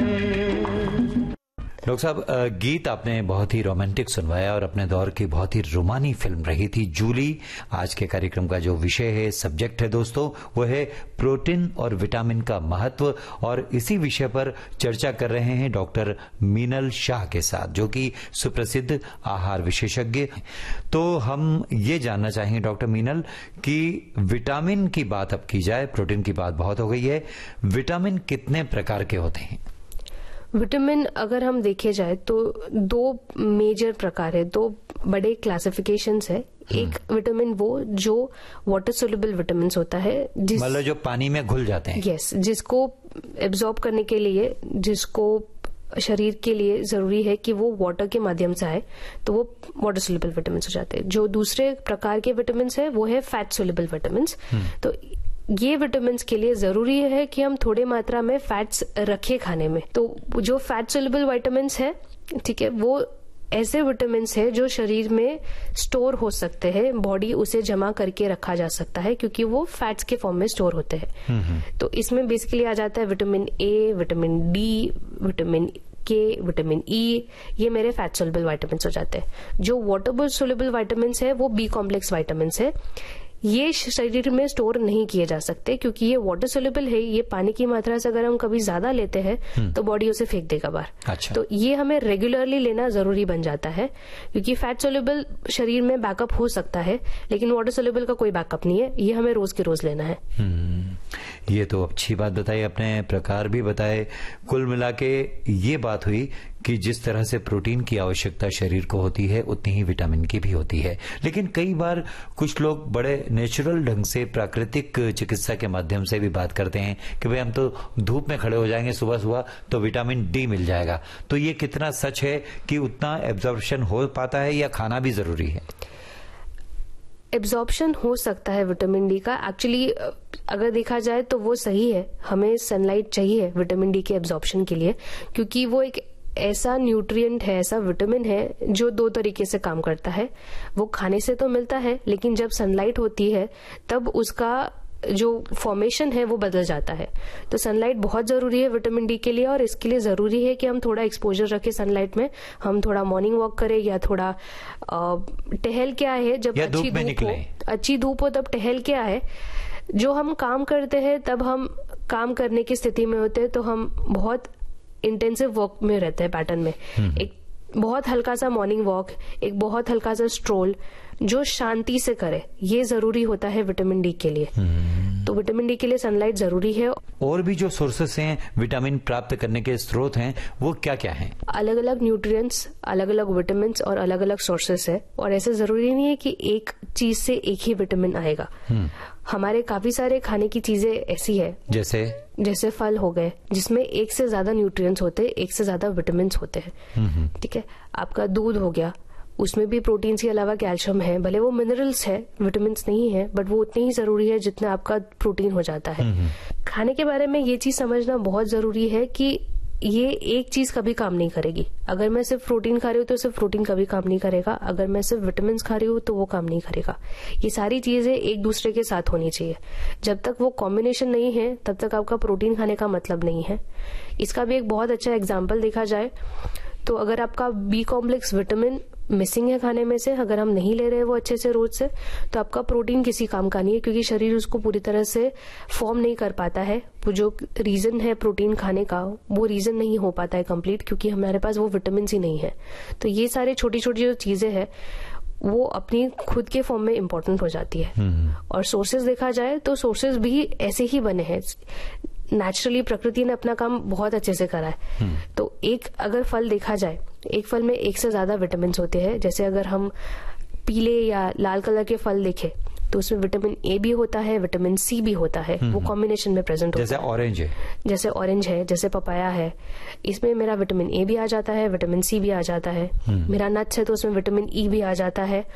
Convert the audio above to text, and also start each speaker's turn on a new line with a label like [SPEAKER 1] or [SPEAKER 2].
[SPEAKER 1] Doctor साहब, गीत आपने बहुत ही रोमांटिक सुनवाया और अपने दौर की बहुत ही रोमानी फिल्म रही थी जूली। आज के कार्यक्रम का जो विषय है, सब्जेक्ट है दोस्तों, वो है प्रोटीन और विटामिन का महत्व, और इसी विषय पर चर्चा कर रहे हैं डॉक्टर मीनल शाह के साथ, जो कि सुप्रसिद्ध आहार विशेषज्ञ। तो हम ये जानना चाहेंगे डॉक्टर मीनल कि विटामिन की बात अब की जाए, प्रोटीन की बात बहुत हो गई है, विटामिन कितने प्रकार के होते हैं?
[SPEAKER 2] विटामिन अगर हम देखे जाए तो दो मेजर प्रकार है, दो बड़े क्लासिफिकेशंस है। एक विटामिन वो जो वाटर सोल्युबल विटामिन होता है,
[SPEAKER 1] मतलब जो पानी में घुल जाते हैं।
[SPEAKER 2] यस, जिसको एब्जॉर्ब करने के लिए, जिसको शरीर के लिए जरूरी है कि वो वाटर के माध्यम से आए, तो वो वाटर सोल्युबल विटामिन हो जाते हैं। जो दूसरे प्रकार के विटामिन है वो है फैट सोल्युबल विटामिन। तो ये विटामिन के लिए जरूरी है कि हम थोड़े मात्रा में फैट्स रखें खाने में। तो जो फैट सोल्युबल विटामिन है, ठीक है, वो ऐसे विटामिन है जो शरीर में स्टोर हो सकते हैं, बॉडी उसे जमा करके रखा जा सकता है क्योंकि वो फैट्स के फॉर्म में स्टोर होते हैं। तो इसमें बेसिकली आ जाता है vitamin A, vitamin D, vitamin के, विटामिन ई, ये मेरे फैट सोल्युबल विटामिन हो जाते हैं। जो वाटर सोल्युबल विटामिन है वो बी कॉम्प्लेक्स विटामिन है। ये शरीर में स्टोर नहीं किए जा सकते क्योंकि ये वाटर सोल्युबल है। ये पानी की मात्रा से अगर हम कभी ज्यादा लेते हैं तो बॉडी उसे फेंक देगा बाहर।
[SPEAKER 1] अच्छा।
[SPEAKER 2] तो ये हमें रेगुलरली लेना जरूरी बन जाता है क्योंकि फैट सोल्युबल शरीर में बैकअप हो सकता है, लेकिन वाटर सोल्युबल का कोई बैकअप नहीं है। ये हमें रोज के रोज लेना है।
[SPEAKER 1] ये तो अच्छी बात बताई, अपने प्रकार भी बताए। कुल मिला के ये बात हुई कि जिस तरह से प्रोटीन की आवश्यकता शरीर को होती है उतनी ही विटामिन की भी होती है। लेकिन कई बार कुछ लोग बड़े नेचुरल ढंग से, प्राकृतिक चिकित्सा के माध्यम से भी बात करते हैं कि भाई हम तो धूप में खड़े हो जाएंगे सुबह सुबह तो विटामिन डी मिल जाएगा। तो ये कितना सच है कि उतना एब्जॉर्प्शन हो पाता है या खाना भी जरूरी है?
[SPEAKER 2] एब्जॉर्प्शन हो सकता है विटामिन डी का। एक्चुअली अगर देखा जाए तो वो सही है, हमें सनलाइट चाहिए विटामिन डी के एब्जॉर्प्शन के लिए, क्योंकि वो एक ऐसा न्यूट्रिएंट है, ऐसा विटामिन है जो दो तरीके से काम करता है। वो खाने से तो मिलता है, लेकिन जब सनलाइट होती है तब उसका जो फॉर्मेशन है वो बदल जाता है। तो सनलाइट बहुत जरूरी है विटामिन डी के लिए, और इसके लिए जरूरी है कि हम थोड़ा एक्सपोजर रखें सनलाइट में। हम थोड़ा मॉर्निंग वॉक करें या थोड़ा टहल के आए, जब अच्छी धूप हो तब टहल के आए। जो हम काम करते हैं तब हम काम करने की स्थिति में होते हैं, तो हम बहुत इंटेंसिव वर्क में रहते हैं पैटर्न में। एक बहुत हल्का सा मॉर्निंग वॉक, एक बहुत हल्का सा स्ट्रोल जो शांति से करे, ये जरूरी होता है विटामिन डी के लिए। तो विटामिन डी के लिए सनलाइट जरूरी है। और
[SPEAKER 1] भी जो सोर्सेस हैं विटामिन प्राप्त करने के स्रोत हैं वो क्या क्या हैं?
[SPEAKER 2] अलग अलग न्यूट्रिएंट्स, अलग अलग विटामिन और अलग अलग सोर्सेस है, और ऐसे जरूरी नहीं है कि एक चीज से एक ही विटामिन आएगा। हमारे काफी सारे खाने की चीजें ऐसी है, जैसे फल हो गए जिसमें एक से ज्यादा न्यूट्रिएंट्स होते हैं, एक से ज्यादा विटामिन होते हैं। ठीक है, आपका दूध हो गया, उसमें भी प्रोटीन के अलावा कैल्शियम है, भले वो मिनरल्स है, विटामिन नहीं है, बट वो उतनी ही जरूरी है जितना आपका प्रोटीन हो जाता है। खाने के बारे में ये चीज समझना बहुत जरूरी है कि ये एक चीज कभी काम नहीं करेगी। अगर मैं सिर्फ प्रोटीन खा रही हूँ तो सिर्फ प्रोटीन कभी काम नहीं करेगा, अगर मैं सिर्फ विटामिन खा रही हूँ तो वो काम नहीं करेगा। ये सारी चीजें एक दूसरे के साथ होनी चाहिए। जब तक वो कॉम्बिनेशन नहीं है तब तक आपका प्रोटीन खाने का मतलब नहीं है। इसका भी एक बहुत अच्छा एग्जाम्पल देखा जाए तो अगर आपका बी कॉम्प्लेक्स विटामिन मिसिंग है खाने में से, अगर हम नहीं ले रहे वो अच्छे से रोज से, तो आपका प्रोटीन किसी काम का नहीं है, क्योंकि शरीर उसको पूरी तरह से फॉर्म नहीं कर पाता है। वो जो रीजन है प्रोटीन खाने का, वो रीजन नहीं हो पाता है कंप्लीट, क्योंकि हमारे पास वो विटामिन ही नहीं है। तो ये सारे छोटी छोटी जो चीजें हैं वो अपनी खुद के फॉर्म में इम्पोर्टेंट हो जाती है। और सोर्सेज देखा जाए तो सोर्सेज भी ऐसे ही बने हैं, नेचुरली प्रकृति ने अपना काम बहुत अच्छे से करा है। तो एक अगर फल देखा जाए, एक फल में एक से ज्यादा विटामिन होते हैं। जैसे अगर हम पीले या लाल कलर के फल देखें तो उसमें विटामिन ए भी होता है, विटामिन सी भी होता है, वो कॉम्बिनेशन में प्रेजेंट होता है। जैसे ऑरेंज है, जैसे पपाया है, इसमें मेरा विटामिन ए भी आ जाता है, विटामिन सी भी आ जाता है। मेरा नट्स है तो उसमें विटामिन ई भी आ जाता है,